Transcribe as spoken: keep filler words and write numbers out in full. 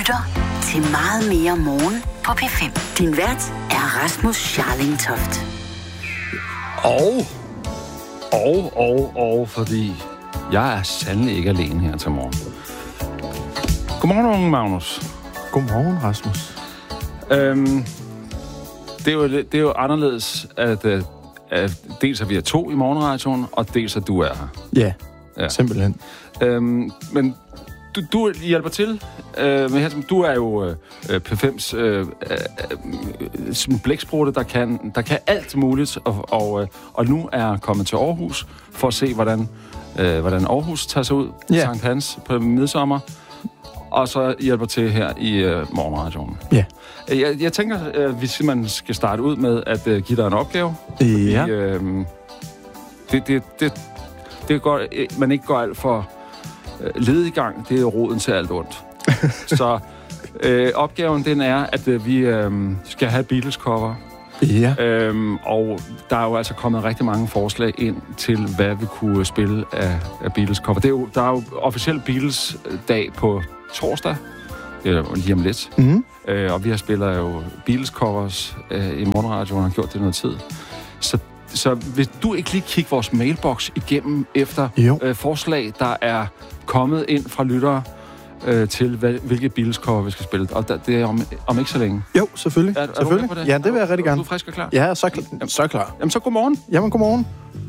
lytter til Meget mere morgen på P fem. Din vært er Rasmus Scharling-Toft. Og, og, og, og, fordi jeg er sandelig ikke alene her til morgen. Godmorgen, unge Magnus. Godmorgen, Rasmus. Øhm, det, er jo, det er jo anderledes, at, at dels er vi er to i morgenradioen, og dels at du er her. Ja, ja. Simpelthen. Øhm, men du, du hjælper til. Øh, med her, du er jo øh, P fems øh, øh, blæksprutte, der kan, der kan alt muligt, og, og, øh, og nu er kommet til Aarhus for at se, hvordan, øh, hvordan Aarhus tager sig ud. Ja. Sankt Hans på midsommer. Og så hjælper til her i øh, morgenradioen. Ja. Jeg, jeg tænker, at vi simpelthen skal starte ud med at øh, give dig en opgave. Ja. Fordi, øh, det, det, det, det går, man ikke går alt for øh, lediggang. Det er roden til alt ondt. Så øh, opgaven den er, at øh, vi øh, skal have Beatles-cover. Ja. Øhm, og der er jo altså kommet rigtig mange forslag ind til, hvad vi kunne spille af, af Beatles-cover. Det er jo, der er jo officiel Beatles-dag på torsdag, det er lige om lidt. Mm-hmm. Øh, og vi har spillet jo Beatles-covers øh, i morgenradioen og har gjort det noget tid. Så, så hvis du ikke lige kigger vores mailbox igennem efter øh, forslag, der er kommet ind fra lyttere, Øh, til, hvad, hvilke Beatles-cover vi skal spille. Og der, det er om, om ikke så længe. Jo, selvfølgelig. Er, er selvfølgelig. du med på det? Ja, det vil jeg rigtig gerne. Er du frisk og klar? Ja, så, kl- så klar. Jamen, så godmorgen. Jamen, godmorgen.